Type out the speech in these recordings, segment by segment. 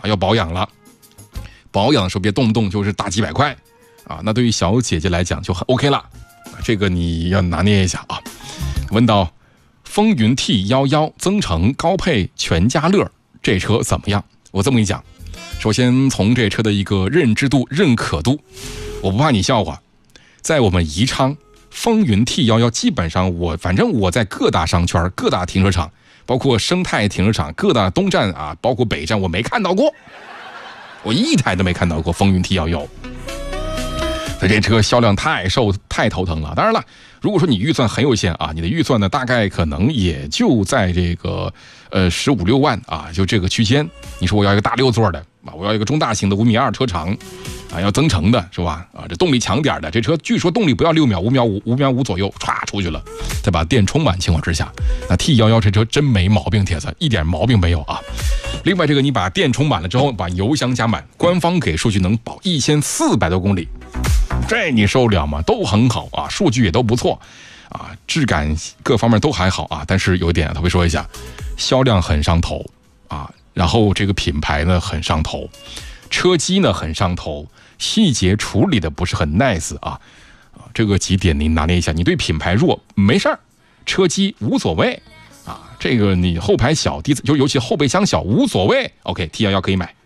要保养了。保养的时候别动不动就是大几百块啊，那对于小姐姐来讲就很 OK 了，这个你要拿捏一下啊。问到风云 T11增程高配全家乐这车怎么样？我这么一讲，首先从这车的一个认知度、认可度，我不怕你笑话，在我们宜昌风云 T11基本上反正我在各大商圈、各大停车场，包括生态停车场、各大东站啊，包括北站，我没看到过，我一台都没看到过风云 T11。所以这车销量太头疼了。当然了，如果说你预算很有限啊，你的预算呢大概可能也就在这个15、16万啊，就这个区间。你说我要一个大6座的啊，我要一个中大型的5.2米车长啊，要增程的是吧？啊，这动力强点的，这车据说动力不要6秒，5秒5左右，歘出去了。再把电充满情况之下，那 T11这车真没毛病，铁子一点毛病没有啊。另外这个你把电充满了之后，把油箱加满，官方给数据能保1400多公里。这你受了吗？都很好啊，数据也都不错啊，质感各方面都还好啊。但是有一点特别说一下，销量很上头啊，然后这个品牌呢很上头，车机呢很上头，细节处理的不是很 nice 啊。这个几点您拿捏一下，你对品牌弱没事儿，车机无所谓啊，这个你后排小就尤其后备箱小无所谓 ，OK T11可以买。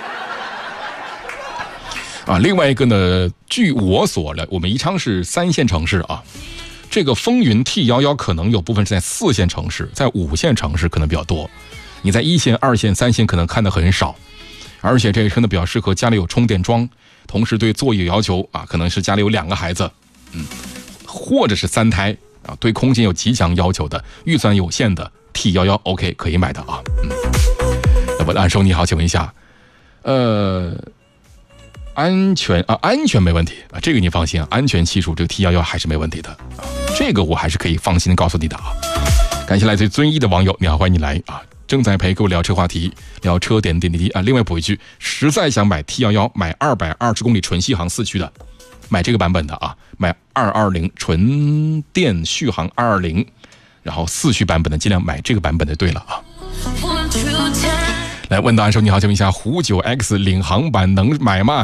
啊，另外一个呢，据我所了，我们宜昌是3线城市啊，这个风云 T11可能有部分是在4线城市，在5线城市可能比较多，你在1线、2线、3线可能看得很少，而且这个车呢比较适合家里有充电桩，同时对座椅有要求啊，可能是家里有2个孩子，或者是3胎啊，对空间有极强要求的，预算有限的 T11 OK 可以买的啊。要不安收你好，请问一下，安全没问题啊，这个你放心啊，安全系数这个 T11还是没问题的啊，这个我还是可以放心的告诉你的啊。感谢来自遵义的网友，你好，欢迎你来啊，正在陪各位聊车话题，聊车点滴啊。另外补一句，实在想买 T11，买220公里纯续航4驱的，买这个版本的啊，买220纯电续航220，然后4驱版本的尽量买这个版本的，对了啊。来问答案说，你好，请问一下，虎9X 领航版能买吗？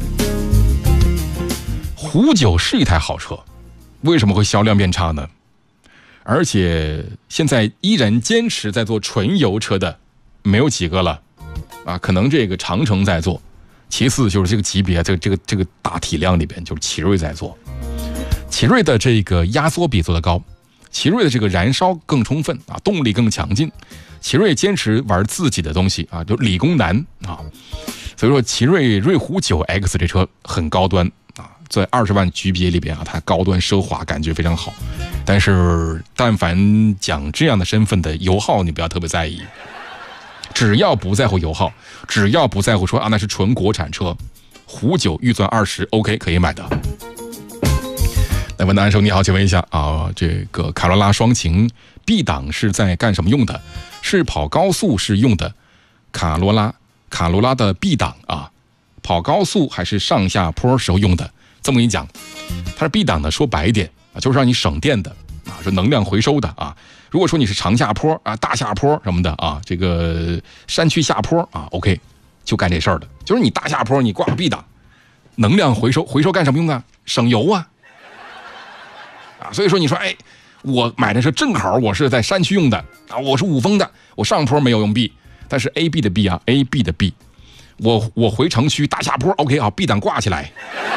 虎9是一台好车，为什么会销量变差呢？而且现在依然坚持在做纯油车的没有几个了啊，可能这个长城在做，其次就是这个级别这个大体量里边就是奇瑞在做，奇瑞的这个压缩比做得高，奇瑞的这个燃烧更充分啊，动力更强劲。奇瑞坚持玩自己的东西啊，就理工男啊，所以说奇瑞瑞虎 9X 这车很高端啊，在20万级别里边啊，它高端奢华，感觉非常好。但是但凡讲这样的身份的油耗，你不要特别在意，只要不在乎油耗，只要不在乎说啊那是纯国产车，虎9预算20 OK 可以买的。来问答案说，你好，请问一下啊，这个卡罗拉双擎 B 档是在干什么用的？是跑高速是用的卡罗拉的 B 档啊，跑高速还是上下坡时候用的？这么跟你讲，它是 B 档的，说白一点啊，就是让你省电的啊，说能量回收的啊。如果说你是长下坡啊、大下坡什么的啊，这个山区下坡啊 ，OK， 就干这事儿的。就是你大下坡你挂个 B 档，能量回收干什么用啊？省油啊。所以说你说哎，我买的是正好我是在山区用的啊，我是5峰的，我上坡没有用 B， 但是 AB 的 B 啊 ，AB 的 B， 我回城区大下坡 OK 啊 ，B 档挂起来，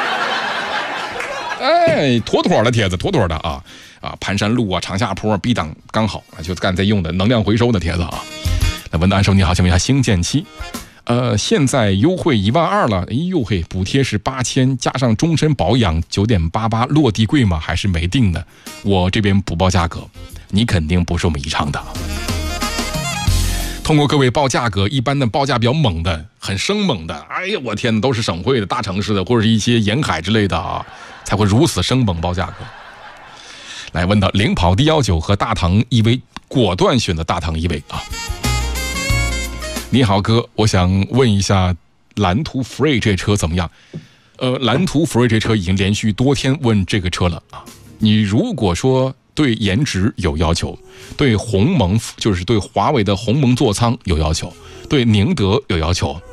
哎，妥妥的帖子，妥妥的啊，盘山路啊，长下坡 B 档刚好啊，就干在用的能量回收的帖子啊。那文案说，你好，请问一下星舰7。现在优惠12000了，哎呦嘿，补贴是8000，加上终身保养9.88，落地贵吗？还是没定的？我这边不报价格，你肯定不是我们宜昌的。通过各位报价格，一般的报价比较猛的，很生猛的，哎呀，我天，都是省会的大城市的，或者是一些沿海之类的啊，才会如此生猛报价格。来问到领跑 D19和大唐 EV， 果断选择大唐 EV 啊。你好哥，我想问一下蓝图 Free 这车怎么样？蓝图 Free 这车已经连续多天问这个车了啊。你如果说对颜值有要求，对鸿蒙就是对华为的鸿蒙座舱有要求，对宁德有要求，